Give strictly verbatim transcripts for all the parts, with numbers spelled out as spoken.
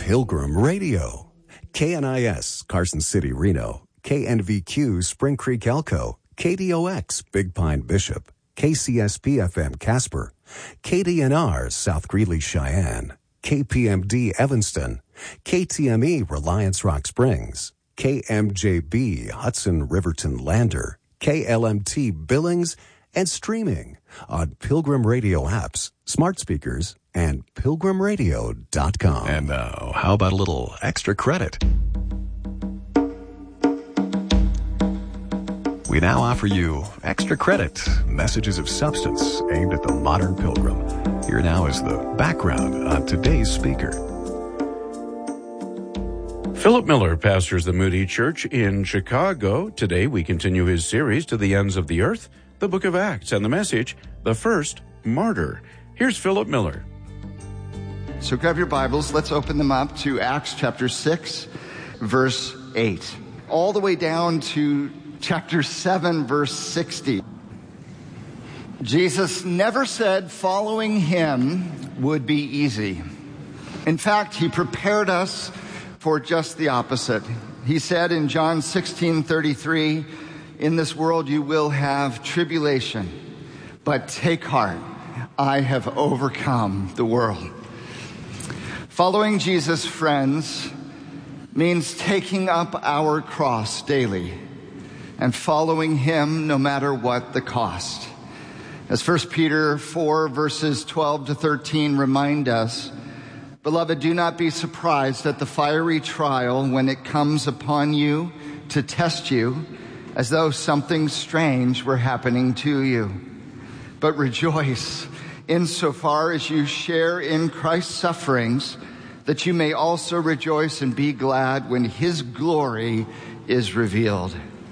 Pilgrim Radio. K N I S, Carson City, Reno. K N V Q, Spring Creek, Elko. K D O X, Big Pine, Bishop. K C S P F M, Casper. K D N R, South Greeley, Cheyenne. K P M D, Evanston. K T M E, Reliance Rock Springs. K M J B, Hudson, Riverton, Lander. K L M T, Billings, and streaming on Pilgrim Radio apps, smart speakers, and pilgrim radio dot com. And now, how about a little extra credit? We now offer you Extra Credit, messages of substance aimed at the modern pilgrim. Here now is the background on today's speaker. Philip Miller pastors the Moody Church in Chicago. Today we continue his series To the Ends of the Earth, the Book of Acts, and the message, The First Martyr. Here's Philip Miller. So grab your Bibles, let's open them up to Acts chapter six, verse eight. All the way down to chapter seven, verse sixty. Jesus never said following him would be easy. In fact, he prepared us for just the opposite. He said in John sixteen thirty-three, in this world you will have tribulation, but take heart, I have overcome the world. Following Jesus, friends, means taking up our cross daily and following him no matter what the cost. As First Peter four, verses twelve to thirteen remind us, beloved, do not be surprised at the fiery trial when it comes upon you to test you, as though something strange were happening to you. But rejoice insofar as you share in Christ's sufferings, that you may also rejoice and be glad when his glory is revealed.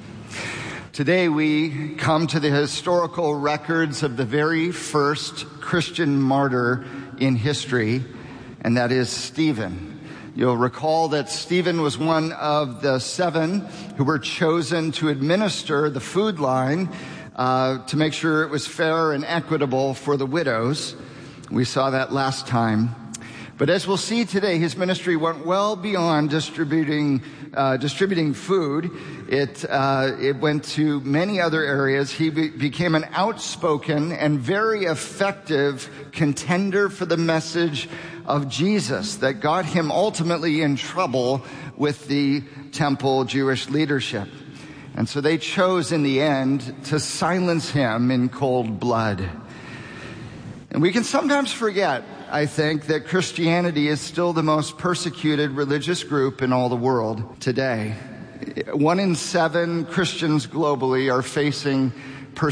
Today we come to the historical records of the very first Christian martyr in history, and that is Stephen. You'll recall that Stephen was one of the seven who were chosen to administer the food line uh, to make sure it was fair and equitable for the widows. We saw that last time. But as we'll see today, his ministry went well beyond distributing uh, distributing food. It uh, it went to many other areas. He be- became an outspoken and very effective contender for the message of Jesus that got him ultimately in trouble with the temple Jewish leadership. And so they chose in the end to silence him in cold blood. And we can sometimes forget, I think, that Christianity is still the most persecuted religious group in all the world today. One in seven Christians globally are facing